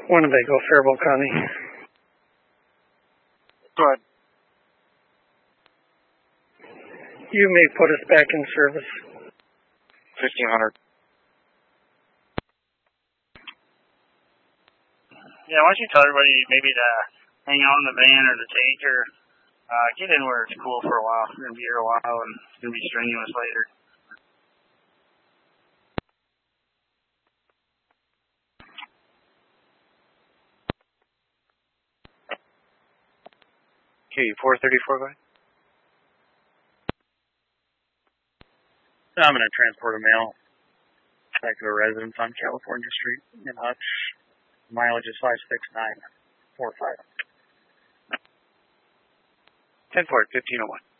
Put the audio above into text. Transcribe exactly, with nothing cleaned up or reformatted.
Winnebago, Faribault County. Go ahead. You may put us back in service. fifteen hundred. Yeah, why don't you tell everybody maybe to hang out in the van or the tank or uh, get in where it's cool for a while. We're going to be here a while and it's going to be strenuous later. Okay, four thirty-four, go ahead. I'm going to transport a mail back to a residence on California Street in Hutch. Mileage is five six nine four five. ten four, fifteen oh one.